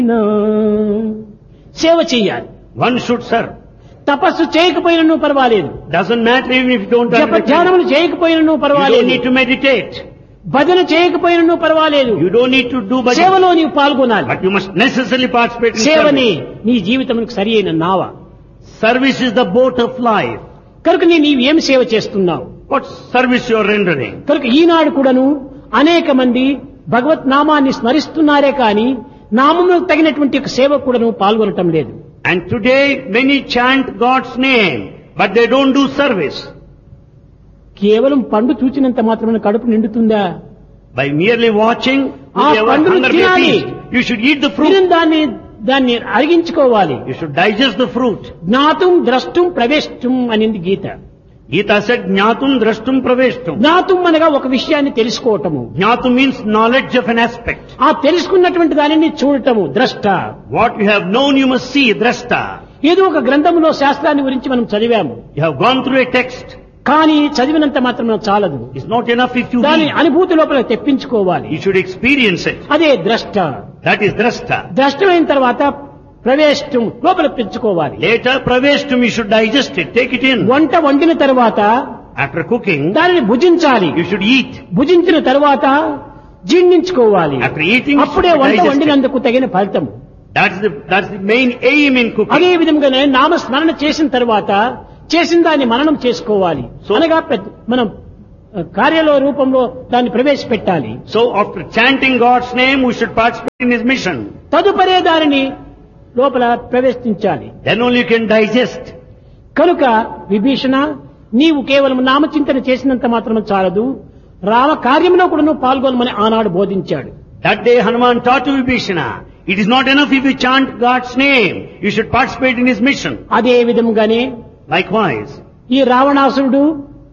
సేవ చెయ్యాలి. One should serve. తపస్సు చేయకపోయినను పర్వాలేదు, Doesn't matter even if you don't జప understand. ధ్యానములు చేయకపోయినను You don't పర్వాలేదు, need to meditate. భజన చేయకపోయినను పర్వాలేదు, You don't need to do bhajan. సేవలో నీవు పాల్గొనాలి. But you must necessarily participate in సేవని service. నీ జీవితమునకు సరి అయిన నావ. Service is the boat of life. కనుక నీవు ఏం సేవ చేస్తున్నావు? What service you are rendering? కనుక ఈనాడు కూడాను అనేక మంది భగవత్ నామాన్ని స్మరిస్తున్నారే కానీ నామములకు తగినటువంటి ఒక సేవ కూడాను పాల్గొనటం లేదు. And today many chant God's name, but they don't do service. కేవలం పండు చూచినంత మాత్రమే కడుపు నిండుతుందా? By merely watching, ఆ will your పండును hunger be తినాలి. appeased? You should eat the fruit. తిని దాన్ని అరిగించుకోవాలి. You should digest the fruit. జ్ఞాతుం ద్రష్టుం ప్రవేశం అనింది గీత. Gita said, Jnatum drashtum praveshtum. జ్ఞాతుం అనగా ఒక విషయాన్ని తెలుసుకోవటము, Jnatum means knowledge of an aspect. ఆ తెలుసుకున్నటువంటి దానిని చూడటము ద్రష్ట. What you have known you must see, drashta. ఏదో ఒక గ్రంథములో శాస్త్రాన్ని గురించి మనం చదివాము, You have gone through a text. కానీ చదివినంత మాత్రం చాలదు, It's not enough if you దాని read. అనుభూతి లోపల తెప్పించుకోవాలి. You should experience it. అదే ద్రష్ట. That is drashta. ద్రష్టమైన తర్వాత ప్రవేశం లోపల పెంచుకోవాలి. Later, praveshtum, you should digest it, take it in. వంట వండిన తర్వాత After cooking, దానిని భుజించాలి. you should eat. భుజించిన తర్వాత జీర్ణించుకోవాలి. After eating, you అప్పుడే should వంట digest it. వండినందుకు తగిన ఫలితం. That's the main aim in cooking. అదే విధంగానే నామస్మరణ చేసిన తర్వాత చేసిన దాన్ని మననం చేసుకోవాలి. అనగా మనం కార్యాల రూపంలో దాన్ని ప్రవేశపెట్టాలి. So after chanting God's name, we should participate in His mission. తదుపరే దానిని లోపల ప్రవేశించాలి. Then only you can digest. కనుక విభీషణ, నీవు కేవలం నామచింతన చేసినంత మాత్రం చాలదు, రామ కార్యంలో కూడా నువ్వు పాల్గొనమని ఆనాడు బోధించాడు. That day Hanuman taught to Vibhishana, it is not enough if you chant God's name, you should participate in His mission. అదే విధంగానే Likewise, ఈ రావణాసురుడు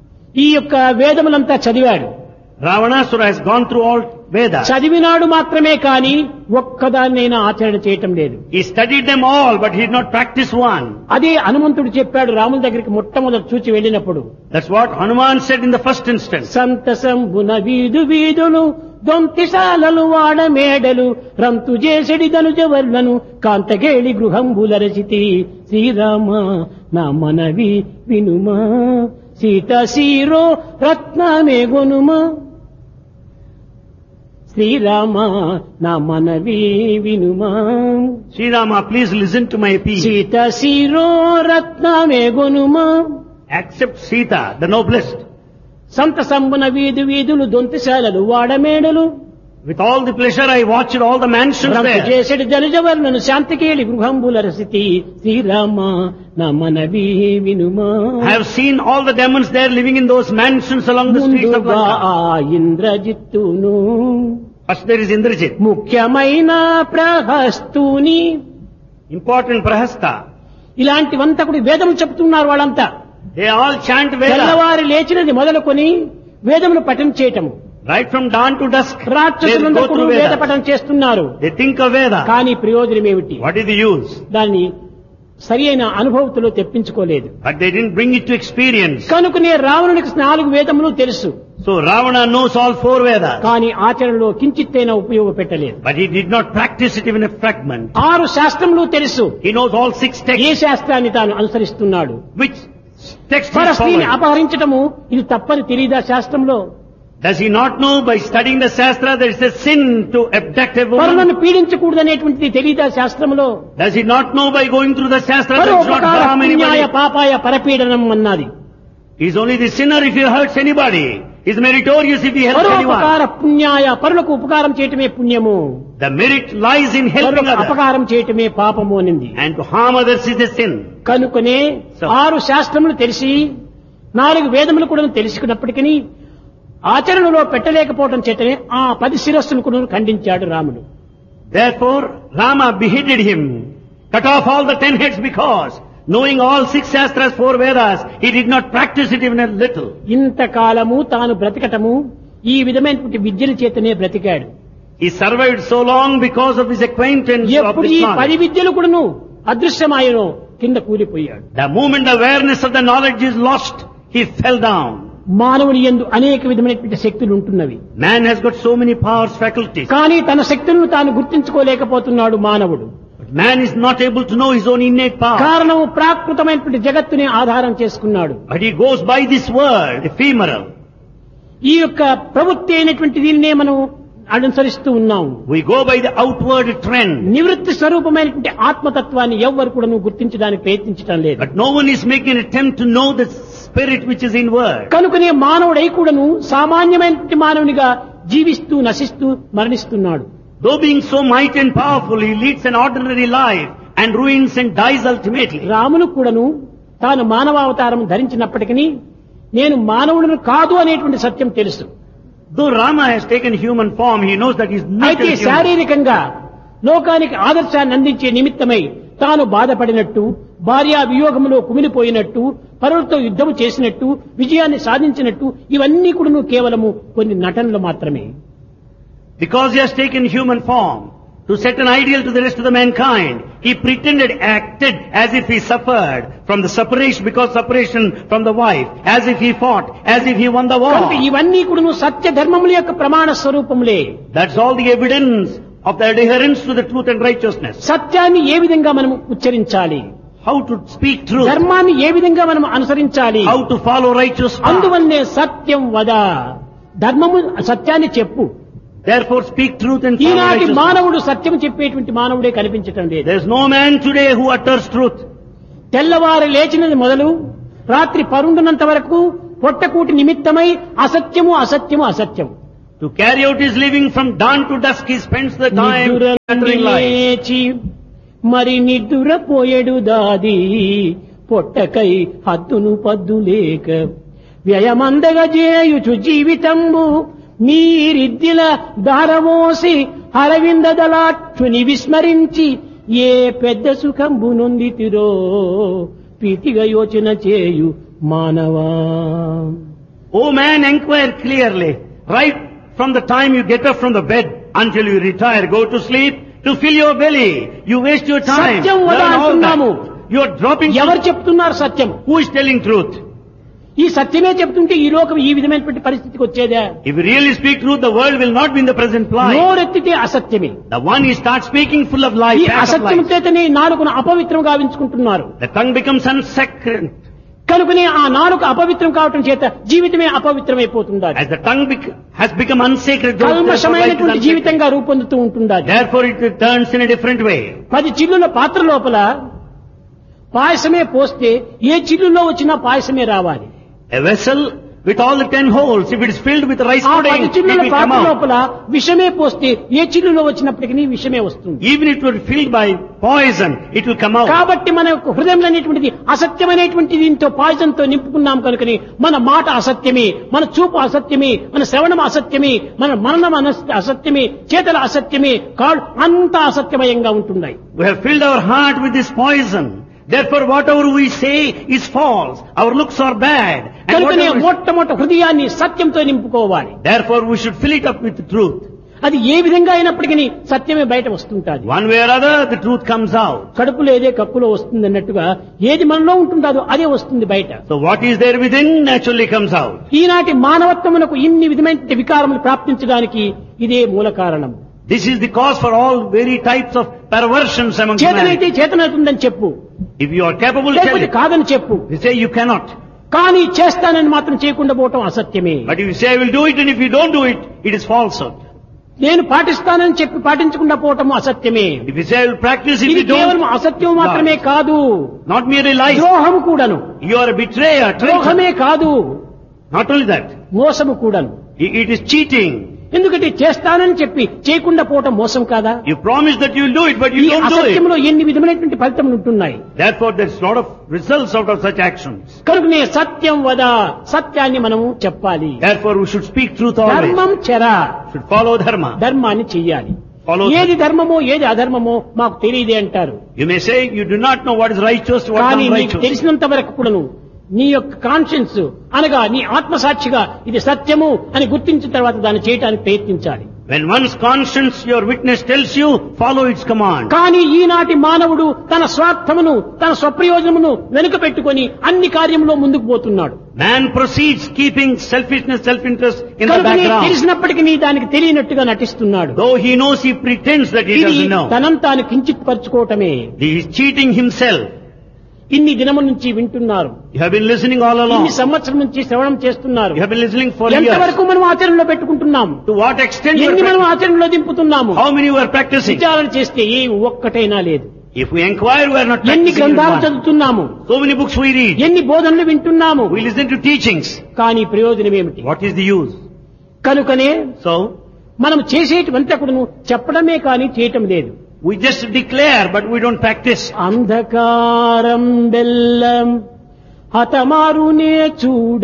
ఈ యొక్క వేదములంతా చదివాడు. Ravanasura has gone through all Vedas. చదివినాడు మాత్రమే కాని ఒక్కదాన్నైనా ఆచరణ చేయటం లేదు. He studied them all, but he did not practice one. అదే హనుమంతుడు చెప్పాడు రాముల దగ్గరికి మొట్టమొదటి చూచి వెళ్ళినప్పుడు. That's what Hanuman said in the first instance. సంతసంబున వీధు వీధులు దొంతిశాలలు వాడ మేడలు రంతు చేసెడి ధనుజవర్లను కాంతగేళి గృహంబుల రచితి శ్రీరామ నా మనవి వినుమా సీత సీరో రత్నమే గొనుమా శ్రీరామ నా మనవి వినుమా Sri Rama, please listen to my appeal. Sita sero రత్నమే గొనుమా. Accept Sita, the noblest. సంతసంబున వీధి వీధులు దొంతిశాలలు వాడమేడలు With all the pleasure I watched all the mansions రంతు there. చేసెడి జనుజవర్లను శాంతికేళి గృహంబుల రసితి Srirama నా మనవి వినుమా. I have seen all the demons there living in those mansions along the streets of ముందుగా Lanka. ఆ ఇంద్రజిత్తును First there is Indrajit, ముఖ్యమైన ప్రహస్తుని, important Prahasta. ఇలాంటివంతా కూడా వేదములు చెప్తున్నారు వాళ్ళంతా. They all chant Veda. తెల్లవారి లేచినది మొదలుకొని వేదమును పఠనం చేయటము. Right from dawn to dusk, they రాక్షసులందరూ go కూడా through వేద Veda. పఠనం చేస్తున్నారు. They think of Veda. కానీ ప్రయోజనం ఏమిటి? What is the use? దాన్ని సరి అయిన అనుభవతులో తెప్పించుకోలేదు. But they didn't bring it to experience. కనుకనే రావణునికి 4 వేదములు తెలుసు, So Ravana knows all 4 Vedas. కానీ ఆచరణలో కించిత్తైనా ఉపయోగపెట్టలేదు. But he did not practice it even a fragment. 6 శాస్త్రములు తెలుసు, He knows all 6 A texts. శాస్త్రాన్ని తాను అనుసరిస్తున్నాడు. Which text he is పరస్త్రీని following? అపహరించటము ఇది తప్పని తెలియదా శాస్త్రంలో? Does he not know by studying the Shastra there is a sin to abduct a woman? పరులను పీడించకూడదనేటువంటిది తెలియదా శాస్త్రంలో? Does he not know by going through the Shastra that he should not పరోపకార harm పుణ్యాయ anybody? పాపాయ పరపీడనం అన్నది. He is only the sinner if he hurts anybody. He is meritorious if he helps పరోపకార anyone. పుణ్యాయ, పరులకు ఉపకారం చేయటమే పుణ్యము, The merit lies in helping పరులకు others. అపకారం చేయటమే పాపము అనింది. And to harm others is a sin. కనుకనే 6 శాస్త్రములు తెలిసి 4 వేదములు కూడా తెలుసుకున్నప్పటికీ ఆచరణలో పెట్టలేకపోవడం చేతనే ఆ 10 శిరస్సులు కూడా ఖండించాడు రాముడు. Therefore, Rama beheaded him, cut off all the 10 heads because, knowing all 6 Shastras, 4 Vedas, he did not practice it even a little. ఇంతకాలము తాను బ్రతికటము ఈ విధమైనటువంటి విద్యల చేతనే బ్రతికాడు. He survived so long because of his acquaintance of ఎప్పుడు this ఈ 10 knowledge. విద్యలు కూడాను అదృశ్యమాయనో కింద కూలిపోయాడు. The moment the awareness of the knowledge is lost, he fell down. మానవుని యందు అనేక విధమైనటువంటి శక్తులు ఉంటున్నవి. Man has got so many powers, faculties. కానీ తన శక్తులను తాను గుర్తించుకోలేకపోతున్నాడు మానవుడు. But man is not able to know his own innate power. కారణం ప్రాకృతమైనటువంటి జగత్తుని ఆధారం చేసుకున్నాడు. But he goes by this world, ephemeral. ఈ యొక్క ప్రవృత్తి అయినటువంటి దీనినే మనం అనుసరిస్తూ ఉన్నాం. We go by the outward trend. నివృత్తి స్వరూపమైనటువంటి ఆత్మతత్వాన్ని ఎవ్వరు కూడా గుర్తించడానికి ప్రయత్నించడం లేదు. But no one is making an attempt to know the spirit which is inward. కనుకనే మానవుడై కూడాను సామాన్యమైనటువంటి మానవునిగా జీవిస్తూ నశిస్తూ మరణిస్తున్నాడు. Though being so mighty and powerful, he leads an ordinary life and ruins and dies ultimately. రామును కూడాను తాను మానవావతారం ధరించినప్పటికీ నేను మానవుడిని కాదు అనేటువంటి సత్యం తెలుసు. Though Rama has taken human form, he knows that he is not అయితే a human. శారీరకంగా లోకానికి ఆదర్శాన్ని అందించే నిమిత్తమై తాను బాధపడినట్టు, భార్యా వియోగంలో కుమిలిపోయినట్టు, పరులతో యుద్ధము చేసినట్టు, విజయాన్ని సాధించినట్టు ఇవన్నీ కూడా కేవలము కొన్ని నటనలు మాత్రమే. Because he has taken human form to set an ideal to the rest of the mankind, he pretended, acted as if he suffered from the separation, because separation from the wife, as if he fought, as if he won the war. కనుక ఇవన్నీ కూడా సత్య ధర్మముల యొక్క ప్రమాణ స్వరూపములే. That's all the evidence of the adherence to the truth and righteousness. సత్యాన్ని ఏ విధంగా మనం ఉచ్చరించాలి, How to speak truth, ధర్మాన్ని ఏ విధంగా మనం అనుసరించాలి, how to follow righteous path. అందువల్లనే సత్యం వద, ధర్మము సత్యాన్ని చెప్పు. Therefore speak truth and follow ఈనాటి righteousness. మానవుడు సత్యం చెప్పేటువంటి మానవుడే కనిపించటం లేదు. There is no man today who utters truth. తెల్లవారు లేచినది మొదలు రాత్రి పరుండునంత వరకు పొట్టకూటి నిమిత్తమై అసత్యము అసత్యము అసత్యం. To carry out his living from dawn to dusk, he spends the time uttering lies. లేచి మరి నిద్దురపోయేడు దాది పొట్టకై హద్దును పద్దు లేక వ్యయమందగా చేయుచు జీవితంబు మీరిద్దిల దారమోసి అరవిందదలాక్షుని విస్మరించి ఏ పెద్ద సుఖంబు నొందితిరో ప్రీతిగా యోచన చేయు మానవా. O man, inquire clearly. Right from the time you get up from the bed until you retire, go to sleep, to fill your belly. You waste your time. సత్యం వద Learn all అంటున్నాము. that. You are dropping ఎవరు truth. చెప్తున్నారు సత్యం? Who is telling truth? ఈ సత్యమే చెప్తుంటే ఈ లోకం ఈ విధమైనటువంటి పరిస్థితికి వచ్చేదా? If you really speak truth, the world will not be in the present plight. నోరెత్తితే అసత్యమే. The one he starts speaking full of lies, ఈ pack of అసత్యం lies. చేతనే నాలుకను అపవిత్రం గావించుకుంటున్నారు. The tongue becomes unsacred. కనుకనే ఆ నాలుక అపవిత్రం కావటం చేత జీవితమే అపవిత్రమైపోతుంది. As the tongue has become unsacred, therefore life is కల్మషమైనటువంటి unsacred. జీవితంగా రూపొందుతూ ఉంటుంది. Therefore it turns in a different way. 10 చిల్లుల పాత్ర లోపల పాయసమే పోస్తే ఏ చిల్లులో వచ్చినా పాయసమే రావాలి. A vessel with all the 10 holes, if it is filled with rice ఆ pudding, 10 it చిల్లుల will come పాత్ర out. లోపల విషమే పోస్తే ఏ చిల్లులో వచ్చినప్పటికీ విషమే వస్తుంది. Even if it were filled by poison, it will come out. కాబట్టి మన యొక్క హృదయం అనేటువంటిది అసత్యమైనటువంటి దీంతో పాయిజన్ తో నింపుకున్నాం కనుకని మన మాట అసత్యమే, మన చూపు అసత్యమే, మన శ్రవణం అసత్యమే, మన మననం అసత్యమే, చేతల అసత్యమే, కాళ్ళు అంతా అసత్యమయంగా ఉంటున్నాయి. We have filled our heart with this poison. Therefore whatever we say is false. Our looks are bad. And కనుకనే whatever మొట్టమొదటి హృదయాన్ని సత్యంతో నింపుకోవాలి. therefore we should fill it up with the truth. అది ఏ విధంగా అయినప్పటికీ సత్యమే బయట వస్తుంటాది. One way or other, the truth comes out. కడుపులో ఏదే కప్పులో వస్తుంది అన్నట్టుగా ఏది మనలో ఉంటుందో అదే వస్తుంది బయట. So what is there within naturally comes out. ఈనాటి మానవత్వమునకు ఇన్ని విధమైన వికారములు ప్రాప్తించడానికి ఇదే మూల కారణం. This is the cause for all very types of perversions among చేతనైతే humanity. చేతనవుతుందని చెప్పు, If you are capable, tell లేకపోతే it. కాదని చెప్పు. You say you cannot. కానీ చేస్తానని మాత్రం చేయకుండా పోవటం అసత్యమే. But if you say I will do it and if you don't do it, it is falsehood. నేను పాటిస్తానని చెప్పి పాటించకుండా పోవటం అసత్యమే. If you say I will practice if ఇది you కేవలం don't, అసత్యం మాత్రమే కాదు, not merely lies. ద్రోహము కూడాను. You are a betrayer, traitor. ద్రోహమే కాదు, Not only that, మోసము కూడాను. it is cheating. ఎందుకంటే చేస్తానని చెప్పి చేయకుండా పోవటం మోసం కాదా? You promise that you will do it, but ఈ you don't do it. అసత్యంలో ఎన్ని విధమైనటువంటి ఫలితములు ఉంటున్నాయి. Therefore, there is a lot of results out of such actions. కనుకనే సత్యం వద, సత్యాన్ని మనము చెప్పాలి. Therefore, we should speak truth always. ధర్మం చెర, Should follow dharma. ధర్మాన్ని చెయ్యాలి. Follow ఏది ధర్మమో ఏది అధర్మమో మాకు తెలియదే అంటారు. You may say you do not know what is righteous, what కానీ is నీకు unrighteous. తెలిసినంత వరకు కూడాను నీ యొక్క కాన్షియన్స్ అనగా నీ ఆత్మసాక్షిగా ఇది సత్యము అని గుర్తించిన తర్వాత దాన్ని చేయడానికి ప్రయత్నించాలి. When one's conscience, your witness tells you, follow its command. కానీ ఈనాటి మానవుడు తన స్వార్థమును తన స్వప్రయోజనమును వెనుక పెట్టుకొని అన్ని కార్యంలో ముందుకు పోతున్నాడు. Man proceeds keeping selfishness, self-interest in the కనుకనే background. తెలిసినప్పటికీ దానికి తెలియనట్టుగా నటిస్తున్నాడు. Though he knows, he pretends that he ఇది doesn't know. తనను తాను కించిత్ పరుచుకోవటమే. He is cheating himself. ఇన్ని దినముల నుంచి వింటున్నారు. You have been listening all along. ఇన్ని సంవత్సరం నుంచి శ్రవణం చేస్తున్నారు. You have been listening for years. ఎంతవరకు మనం ఆచరణలో పెట్టుకుంటున్నాం? To what extent you ఎన్ని మనం are ఆచరణలో దింపుతున్నాము? How many you are practicing? విచారణ చేస్తే ఏ ఒక్కటైనా లేదు. If we inquire, we are not ఎన్ని practicing గ్రంథాలు one. చదువుతున్నాము? So many books we read. ఎన్ని బోధనలు వింటున్నాము? We listen to teachings. కానీ ప్రయోజనం ఏమిటి? What is the use? కనుకనే So, మనం చేసేటువంతా కూడా చెప్పడమే కానీ చేయటం లేదు. we just declare, but we don't practice. అంధకారం బెల్లం హతమారునే చూడ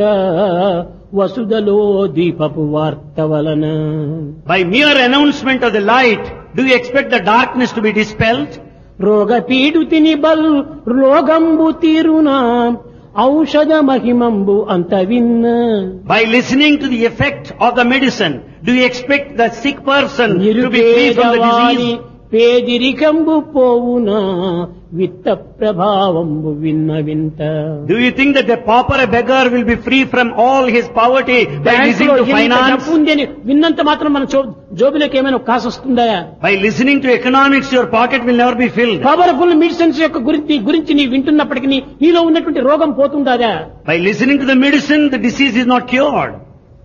వసుదలో దీపపు వార్త వలన. By mere announcement of the light, do you expect the darkness to be dispelled? రోగ పీడుతిని బల్ రోగంబు తీరునా ఔషధ మహిమంబు అంత విన్న. By listening to the effect of the medicine, do you expect the sick person to be free from the నిరుపేదవాని disease? పేదిరికంబు పోవునా విత్త ప్రభావంబు విన్న వింత. Do you think that the pauper, a beggar, will be free from all his poverty by listening to finance? డబ్బు ఉంది అని విన్నంత మాత్రం మన జోబులకు ఏమైనా కాసు వస్తుందా? By listening to economics, your pocket will never be filled. Powerful medicines యొక్క గురించి నీ వింటున్నప్పటికీ నీలో ఉన్నటువంటి రోగం పోతుందా? By listening to the medicine, the disease is not cured.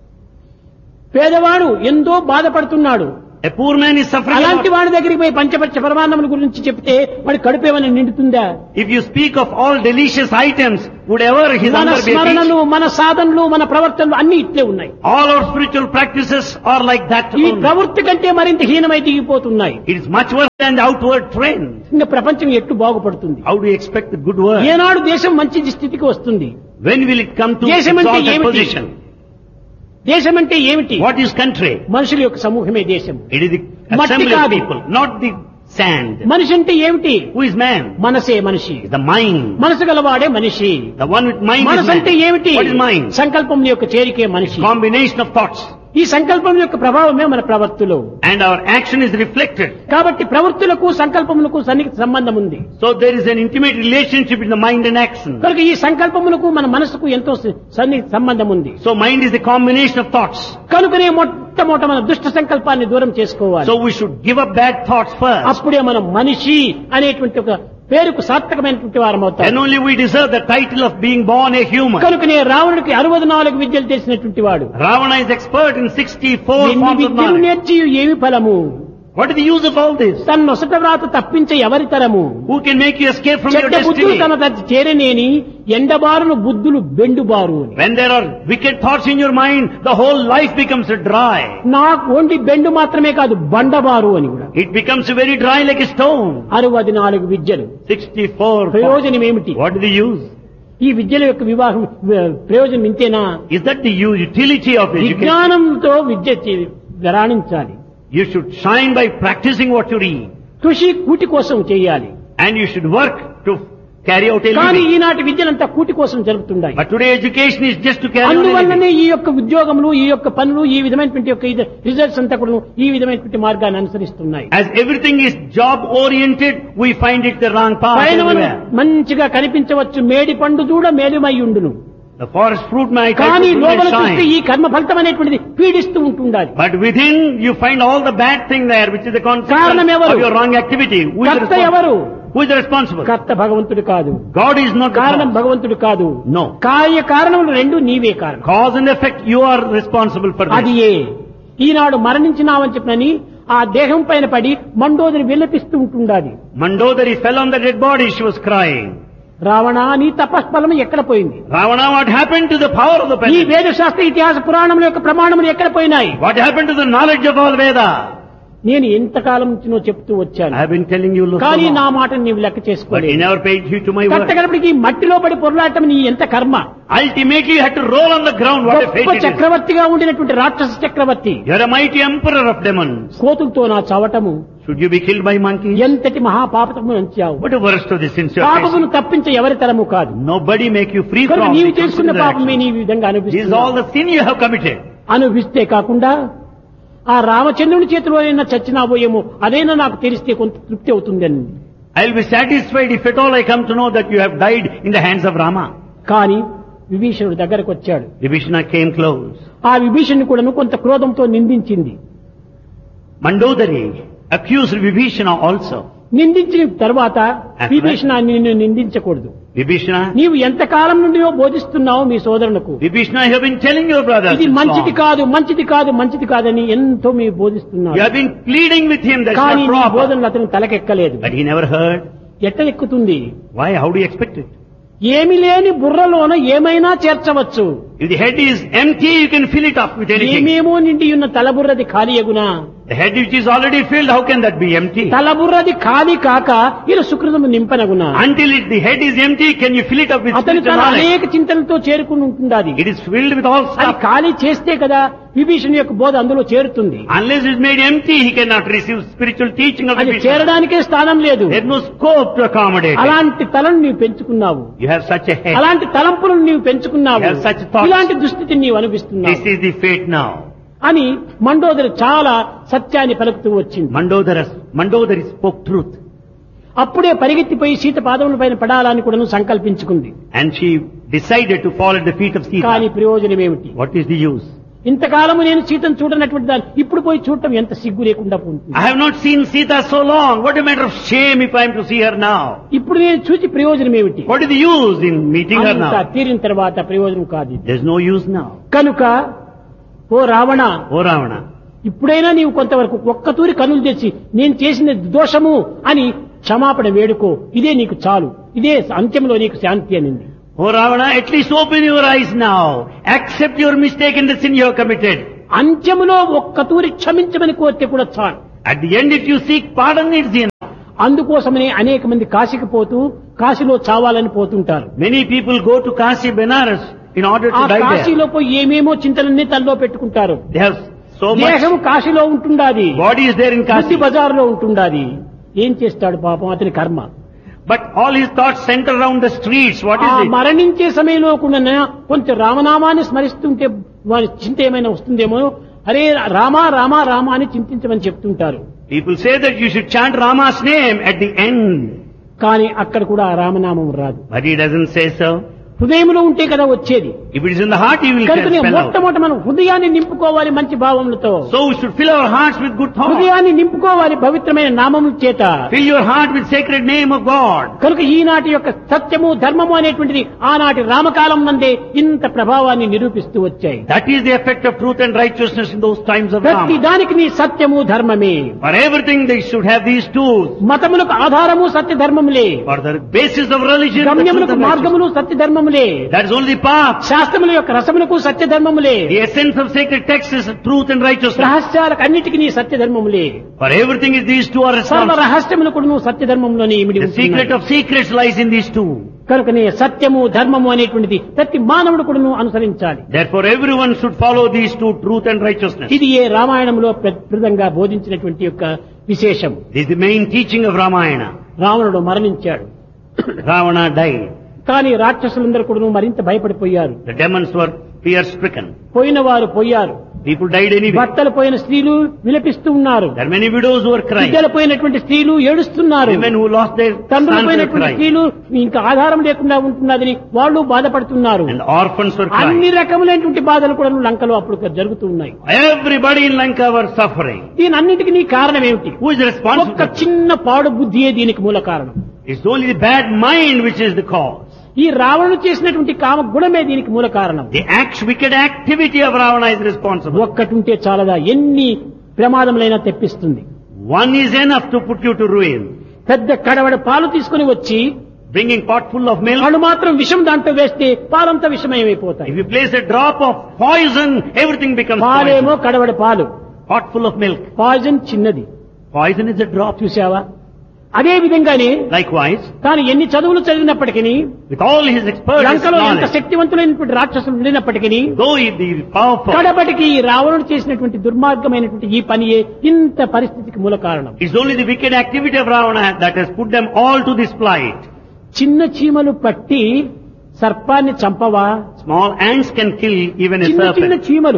పేదవాడు ఎంతో బాధపడుతున్నాడు. A poor man is suffering. అలాంటి వాడి దగ్గరికి పోయి పంచపచ్చ పరమాన్నముల గురించి చెప్తే వాడి కడుపేమని నిండుతుందా? If you speak of all delicious items, would ever his మన hunger be స్మరణలు, appeased? మన సాధనలు, మన ప్రవర్తనలు అన్ని ఇట్లే ఉన్నాయి. All our spiritual practices are like that ఈ only. ప్రవృత్తి కంటే మరింత హీనమై దిగిపోతున్నాయి. It is much worse than the outward trend. ఇంకా ప్రపంచం ఎట్టు బాగుపడుతుంది? How do you expect the good work? ఏనాడు దేశం మంచి స్థితికి వస్తుంది? When will it come to దేశం అంటే exalted ఏమిటి? position? దేశం అంటే ఏమిటి? What is country? మనుషుల యొక్క సమూహమే దేశం. It is the మట్టి assembly of కాదు. people, not the sand. మనిషి అంటే ఏమిటి? Who is man? మనసే మనిషి. The mind. మనసు గలవాడే మనిషి. The one with mind is మనసు అంటే man. ఏమిటి? What is mind? సంకల్పం యొక్క చేరికే మనిషి. Combination of thoughts. ఈ సంకల్పం యొక్క ప్రభావమే మన ప్రవృత్తిలో. And our action is reflected. కాబట్టి ప్రవృత్తులకు సంకల్పములకు సన్నిహిత సంబంధం ఉంది. So there is an intimate relationship in the mind and action. కనుక ఈ సంకల్పములకు మన మనసుకు ఎంతో సన్నిహిత సంబంధం ఉంది. So mind is a combination of thoughts. కనుకనే మొట్టమొదట మన దుష్ట సంకల్పాన్ని దూరం చేసుకోవాలి. So we should give up bad thoughts first. అప్పుడే మనం మనిషి అనేటువంటి ఒక పేరుకు సార్థకమైనటువంటి వారం అవుతాం. Then only we deserve the title of being born a human. కనుకనే రావణుడికి 64 విద్యలు తెలిసినటువంటి వాడు. Ravana is expert in 64 ఎన్ని forms of విద్యలు knowledge. నేర్చి ఏమి ఫలము? What is the use of all this? తన నొసట వ్రాత తప్పించే ఎవరి తరము? Who can make you escape from your చెడ్డ బుద్ధులు destiny? తన దరి చేరనేని ఎండబారును బుద్ధులు బెండుబారు అని. When there are wicked thoughts in your mind, the whole life becomes dry. నాకు ఓన్లీ బెండు మాత్రమే కాదు బండబారు అని కూడా. It becomes very dry like a stone. 64 విద్యలు. 64 forms. ప్రయోజనం ఏమిటి? What is the use? ఈ విద్యల యొక్క వివాహం ప్రయోజనం ఇంతేనా? Is that the utility of education? విజ్ఞానంతో Vidya రాణించాలి. You should shine by practicing what you read. కృషి కూటి కోసం చేయాలి. And you should work to carry out a కానీ living. ఈనాటి విద్యలంతా కూటి కోసం జరుగుతున్నాయి. But today education is just to carry out a అందువల్లనే living. ఈ యొక్క ఉద్యోగములు, ఈ యొక్క పనులు, ఈ విధమైనటువంటి యొక్క రిజల్ట్స్ అంతా కూడా ఈ విధమైనటువంటి మార్గాన్ని అనుసరిస్తున్నాయి. As everything is job oriented, we find it the wrong path పైన everywhere. మంచిగా కనిపించవచ్చు మేడి పండు చూడ మేలుమై ఉండును. The forest fruit might కానీ లోపల shine. చూస్తే ఈ కర్మ ఫలితం అనేటువంటిది పీడిస్తూ ఉంటుండాలి. But within you find all the bad thing there, which is the consequence కారణం ఎవరు? of your wrong activity. Who is the కర్త ఎవరు? responsible? Who is the responsible? కర్త భగవంతుడు కాదు. God is not the కారణం cause. భగవంతుడు కాదు. No. కార్య కారణములు రెండు నీవే కారణం. Cause and effect, you are responsible for అది this. ఈనాడు మరణించినామని చెప్పినని ఆ దేహం పైన పడి మండోదరి విలపిస్తూ ఉంటుండాలి. Mandodari fell on the dead body, she was crying. Ravana నీ తపస్ఫలం ఎక్కడ పోయింది? Ravana, what happened to the power of the ఈ pen? వేద శాస్త్ర ఇతిహాస పురాణముల యొక్క ప్రమాణములు ఎక్కడ పోయినాయి? What happened to the knowledge of all Veda? నేను ఎంతకాలం నుంచి చెప్తూ వచ్చాను. I have been telling you so కానీ నా long. మాటను నీవు లెక్క But you చేసుకోలేదు. never paid heed to my కర్త word. గడపడికి మట్టిలో పడి పొరలాటం నీ ఎంత కర్మ. Ultimately you had to roll on the ground. What a గొప్ప fate it is. చక్రవర్తిగా ఉండినటువంటి రాక్షస చక్రవర్తి You are a mighty emperor of demons. కోతులతో నా చవటము Should you be killed by monkeys? ఎంతటి మహాపాపము అంచావు. What a worst of the sins you are పాపమును facing. తప్పించే ఎవరి తరము కాదు. Nobody make you free కనుక from నీవు the చేసుకున్న పాపమే నీ consideration. విధంగా This is all అనుభవిస్తున్నావు. the sin you have committed. అనుభవిస్తే కాకుండా ఆ రామచంద్రుని చేతిలోనైనా చచ్చినాబోయేమో అదైనా నాకు తెలిస్తే కొంత తృప్తి అవుతుందని. I'll be satisfied if at all I come to know that you have died in the hands of Rama. కానీ విభీషణుడు దగ్గరకు వచ్చాడు. Vibhishana came close. ఆ విభీషణుని కూడాను కొంత క్రోధంతో నిందించింది. Mandodari accused Vibhishana also. నిందించిన తర్వాత విభీషణ నిన్ను నిందించకూడదు. Vibhishana, నీవు ఎంతకాలం నుండి బోధిస్తున్నావు మీ సోదరులకు, Vibhishana, you have been telling your brothers. ఇది మంచిది కాదు, మంచిది కాదు, మంచిది కాదని ఎంతో మీరు బోధిస్తున్నారు. You have been pleading with him that's కానీ not నీ proper. బోధనలు అతను తలకెక్కలేదు. But he never heard. ఎట్లా ఎక్కుతుంది? Why? How do you expect it? ఏమి లేని బుర్రలోన ఏమైనా చేర్చవచ్చు. If the head is empty, you can fill it up with anything. ఏమేమో నిండి ఉన్న తలబుర్రది ఖాళీ ఎగునా? The head which is already filled, how can that be empty? తలబుర్రది ఖాళీ కాక ఇది సుకృతము నింపనగునా? Until the head is empty, can you fill it up with అతను spiritual తన knowledge? అనేక చింతనతో చేరుకుని ఉంటుండాలి. It is filled with all అది stuff. ఖాళీ చేస్తే కదా విభీషణ యొక్క బోధ అందులో చేరుతుంది. Unless it is made empty, he cannot receive spiritual teaching of అది Vibhishana. చేరడానికే స్థానం లేదు. There is no scope to accommodate it. అలాంటి తలను నీవు పెంచుకున్నావు, You have such a head. అలాంటి తలంపులను నీవు పెంచుకున్నావు, You have such thoughts. ఇలాంటి దుస్థితిని నీవు అనిపిస్తున్నావు This is the fate now. అని మండోదరి చాలా సత్యాన్ని పలుకుతూ వచ్చింది. Mandodari spoke truth. అప్పుడే పరిగెత్తిపోయి సీత పాదముల పైన పడాలని కూడా సంకల్పించుకుంది. And she decided to fall at the feet of కానీ Sita. ప్రయోజనం ఏమిటి? What is the use? ఇంతకాలము నేను సీతను చూడనటువంటి దాన్ని ఇప్పుడు పోయి చూడటం ఎంత సిగ్గు లేకుండా పోతుంది. I have not seen Sita so long. What a matter of shame if I am to see her now. ఇప్పుడు నేను చూసి ప్రయోజనం ఏమిటి? What is the use in meeting her అంతా now? తీరిన తర్వాత ప్రయోజనం కాదు ఇది. There is no use now. కనుక ఓ రావణ, O Ravana, ఇప్పుడైనా నీవు కొంతవరకు ఒక్కతూరి కనులు తెచ్చి నేను చేసిన దోషము అని క్షమాపణ వేడుకో, ఇదే నీకు చాలు, ఇదే అంత్యంలో నీకు శాంతి అనింది. O Ravana, at least open your eyes now. Accept your mistake and the sin you have committed. అంత్యములో ఒక్కతూరి క్షమించమని కోరితే కూడా చాలు. At the end, if you seek pardon, it's enough. అందుకోసమనే అనేక మంది కాశీకి పోతూ కాశీలో చావాలని పోతుంటారు. Many people go to Kashi, Benares in order ఆ to die there. కాశీలో పోయి ఏమేమో చింతలన్నీ తనలో పెట్టుకుంటారు. They have so much. దేహం కాశీలో ఉంటుండాది, Body is there in బుద్ధి Kashi. బజారులో ఉంటుండాది. ఏం చేస్తాడు పాపం అతని కర్మ. But all his thoughts center around the streets. What ఆ is it? మరణించే సమయంలో కూడా కొంచెం రామనామాన్ని స్మరిస్తుంటే వారి చింత ఏమైనా వస్తుందేమో, అరే రామా రామా రామా అని చింతించమని చెప్తుంటారు. People say that you should chant Rama's name at the end. కానీ అక్కడ కూడా ఆ రామనామం రాదు. But he doesn't say so. హృదయంలో ఉంటే కదా వచ్చేది. If it is in the heart, he will కనుక spell out. మొట్టమొదటి మనం హృదయాన్ని నింపుకోవాలి మంచి భావములతో. So we should fill our hearts with good thoughts. హృదయాన్ని నింపుకోవాలి పవిత్రమైన నామముల చేత. Fill your heart with sacred name of God. కనుక ఈనాటి యొక్క సత్యము ధర్మము అనేటువంటిది ఆనాటి రామకాలం నందే ఇంత ప్రభావాన్ని నిరూపిస్తూ వచ్చాయి. That is the effect of truth and righteousness in those times of ప్రతి Rama. దానికి నీ సత్యము ధర్మమే. For everything they should have these tools. మతములకు ఆధారము సత్య ధర్మములే, For the basis of religion, the truth గమ్యములకు and righteousness. మార్గములు సత్య ధర్మములే, That is only the path. శాస్త్రముల యొక్క రసములకు సత్య ధర్మములే, The essence of sacred text is truth and righteousness. రహస్యాలకు అన్నిటికీ నీ సత్య ధర్మములే. For everything is these two are సర్వ responsible. రహస్యములు కూడా నువ్వు సత్య ధర్మంలోనే ఇమిడి The ఉంటున్నాయి. secret of secrets lies in these two. కనుకనే సత్యము ధర్మము అనేటువంటిది ప్రతి మానవుడు కూడా నువ్వు అనుసరించాలి. Therefore everyone should follow these two, truth and righteousness. ఇది ఏ రామాయణంలో ప్రప్రదంగా బోధించినటువంటి యొక్క విశేషం. This is the main teaching of Ramayana. రావణుడు మరణించాడు, Ravana died. కానీ రాక్షసులందరూ కూడా మరింత భయపడిపోయారు. The demons were fear-stricken. పోయిన వారు పోయారు, People died anyway. భర్తలు పోయిన స్త్రీలు విలపిస్తూ ఉన్నారు, There are many widows who are crying. బిడ్డలు పోయినటువంటి స్త్రీలు ఏడుస్తున్నారు, Women who lost their తండ్రులు sons were పోయినటువంటి crying. స్త్రీలు ఇంకా ఆధారం లేకుండా ఉంటున్నదని వాళ్ళు బాధపడుతున్నారు. And orphans were అన్ని crying. రకములైనటువంటి బాధలు కూడా లంకలో అప్పుడు జరుగుతూ ఉన్నాయి. Everybody in Lanka were suffering. దీని అన్నిటికీ నీ కారణం ఏమిటి? Who is responsible? ఒక్క చిన్న పాడు బుద్ధియే దీనికి మూల కారణం. It's only the bad mind which is the cause. ఈ రావణుడు చేసినటువంటి కామ గుణమే దీనికి మూల కారణం. The wicked activity of Ravana is responsible. ఒక్కటుంటే చాలదా, ఎన్ని ప్రమాదములైనా తెప్పిస్తుంది. One is enough to put you to ruin. పెద్ద కడవడ పాలు తీసుకుని వచ్చి Bringing pot full of milk. వాళ్ళు మాత్రం విషం దాంట్లో వేస్తే పాలంతా విషమయమైపోతాయి. If you place a drop of poison, everything becomes పాలేమో poison. కడవడ పాలు, Pot full of milk. Poison చిన్నది. Poison is a drop. చూసావా? అదే విధంగానే Likewise, తాను ఎన్ని చదువులు చదివినప్పటికీ, with all his expertise, లంకలో ఎంత knowledge, శక్తివంతులైనటువంటి రాక్షసులు ఉండినప్పటికీ, though he be powerful, కడపటికి ఈ రావణుడు చేసినటువంటి దుర్మార్గమైనటువంటి ఈ పనియే ఇంత పరిస్థితికి మూల కారణం. it's only the wicked activity of Ravana that has put them all to this plight. చిన్న చీమలు పట్టి సర్పాన్ని చంపవా? Small ants can kill even a చిన్న చిన్న serpent. చీమలు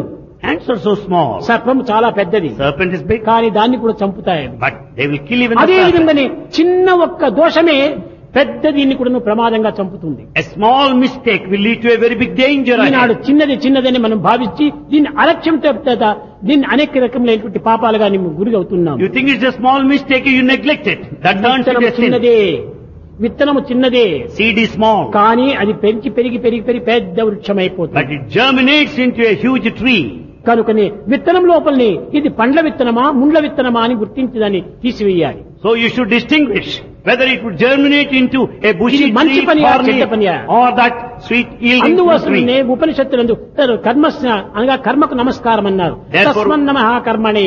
Ants are so small. సర్పం చాలా పెద్దది, Serpent is big, కానీ దాన్ని కూడా చంపుతాయి. but they will kill even the అదే serpent. విధంగానే చిన్న ఒక్క దోషమే పెద్ద దీన్ని కూడా ప్రమాదంగా చంపుతుంది. A small mistake will lead to a very big danger Eenadu ahead. చిన్నదని మనం భావించి దీన్ని అలక్ష్యంతో దీన్ని అనేక రకములైనటువంటి పాపాలుగా గురి అవుతున్నాం. You think it's a small mistake, you neglect it. That turns into a sin. చిన్నదే, విత్తనము చిన్నదే, Seed is small, కానీ అది పెరిగి పెద్ద వృక్షం but అయిపోతుంది. it germinates into a huge tree. కనుకనే విత్తనం లోపలిని ఇది పండ్ల విత్తనమా ముండ్ల విత్తనమా అని గుర్తించి దాన్ని తీసివేయాలి. So you should distinguish whether it would germinate into a bushy ఇది మంచి tree పనియా, thorny, చెడ్డ పనియా? or that sweet yielding fruit అందువలనే tree. ఉపనిషత్తులందు కర్మస్న అనగా కర్మకు నమస్కారం అన్నారు. Therefore- తస్మన్ నమః కర్మణే,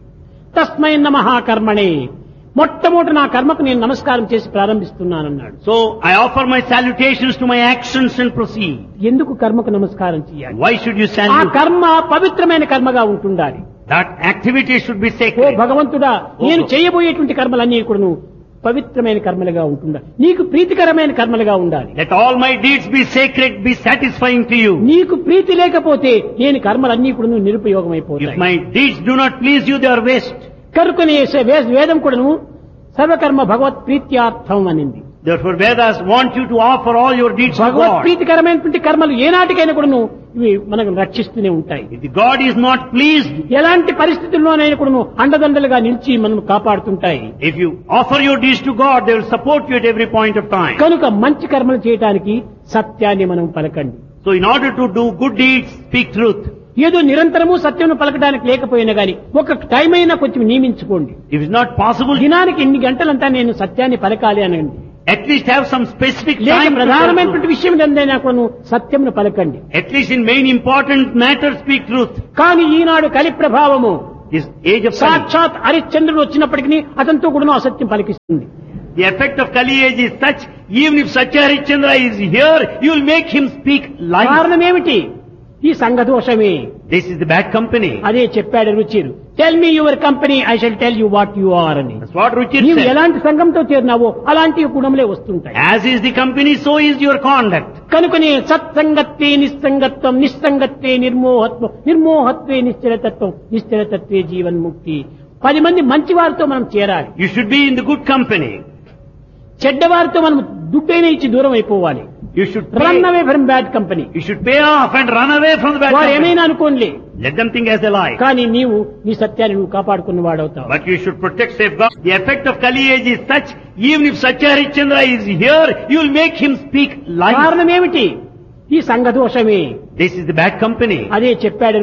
తస్మై నమః కర్మణే. మొట్టమొదటి నా కర్మకు నేను నమస్కారం చేసి ప్రారంభిస్తున్నానన్నాడు. So I offer my salutations to my actions and proceed. ఎందుకు కర్మకు నమస్కారం చేయాలి? Why should you ఆ salute? కర్మ పవిత్రమైన కర్మగా ఉంటుండాలి. That activity should be oh sacred. భగవంతుడా, నేను చేయబోయేటువంటి కర్మలన్నీ కూడాను పవిత్రమైన కర్మలుగా ఉంటుండాలి, నీకు ప్రీతికరమైన కర్మలుగా ఉండాలి. Let all my deeds be sacred, be satisfying to you. నీకు ప్రీతి లేకపోతే నేను కర్మలన్నీ కూడాను If నిరుపయోగమైపోతాయి. my deeds do not please you, they are waste. కనుకనే వేదం కూడాను సర్వకర్మ భగవత్ ప్రీత్యార్థం అనింది. Therefore Vedas want you to offer all your deeds to Bhagwat God. ప్రీతికరమైనటువంటి కర్మలు ఏనాటికైనా కూడాను ఇవి మనకు రక్షిస్తూనే ఉంటాయి. If the God is not pleased, ఎలాంటి పరిస్థితుల్లోనైనా కూడాను అండదండలుగా నిలిచి మనం కాపాడుతుంటాయి. if you offer your deeds to God, they will support you at every point of time. కనుక మంచి కర్మలు చేయడానికి సత్యాన్ని మనం పలకండి. So in order to do good deeds, speak truth. ఏదో నిరంతరము సత్యం పలకడానికి లేకపోయినా గాని ఒక టైం అయినా కొంచెం నియమించుకోండి. If it's not possible, దినానికి ఎన్ని గంటలంతా నేను సత్యాన్ని పలకాలి అనండి. at least have some specific లేక time to tell ప్రధానమైనటువంటి truth. విషయం ఏదైనా కూడా సత్యంను పలకండి. At least in main important matters, speak truth. కానీ ఈనాడు కలి ప్రభావము This age of Kali, సాక్షాత్ హరిశ్చంద్రుడు వచ్చినప్పటికీ అతనితో కూడా అసత్యం పలికిస్తుంది. the effect of Kali age is such, even if Satya Harishchandra is here, you will make him speak lies. కారణం ఏమిటి? ఈ సంఘదోషమే. This is the bad company. అదే చెప్పాడు రుచిరు. Tell me your company, I shall tell you what you are అని. That's what Ruchir నీవు said. ఎలాంటి సంఘంతో చేరినావో అలాంటి గుణములే వస్తుంటాయి. As is the company, so is your conduct. కనుకనే సత్సంగత్వే నిస్సంగత్వం, నిస్సంగత్వే నిర్మోహత్వం, నిర్మోహత్వే నిశ్చలతత్వం, నిశ్చలతత్వే జీవన్ముక్తి. 10 మంది మంచి వారితో మనం చేరాలి. You should be in the good company. చెడ్డవారితో మనం దుడ్డైన ఇచ్చి దూరం అయిపోవాలి. You should run pay, away from bad company. you should pay off and run away from the bad వారు company. ఏమైనా అనుకోండి, Let them think as they like. కానీ నీవు నీ సత్యాన్ని నువ్వు కాపాడుకున్న వాడవుతావు. But you should protect, safeguard. The effect of Kali age is such, even if Satya Harishchandra is here, you will make him speak lies. కారణం ఏమిటి? ఈ సంఘదోషమే. This is the bad company. అదే చెప్పాడు